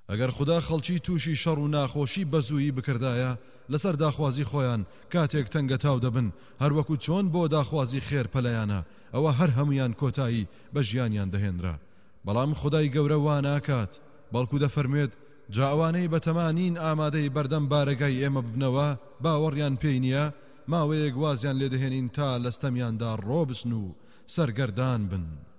ئەگەر خوددا خەڵکی تووشی شەڕ و ناخۆشی بەزوویی بکردایە لەسەر داخوازی خۆیان کاتێک تەنگە تاو دەبن هەروەکو چۆن بۆ داخوازی خێر پەلەیانە ئەوە هەر هەمویان کۆتایی بە ژیانیان دەهێنرا بەڵام خودای گەورە واناکات بەڵکو دەفەرمێت جا ئەوانەی بەتەمانین ئامادەی بەردەم بارەگای ئێمە ببنەوە باوەڕیان پێی نییە ماوەیەک وازیان لێدەهێنین تا لەستەمیاندا ڕۆبسن و سەرگەردان بن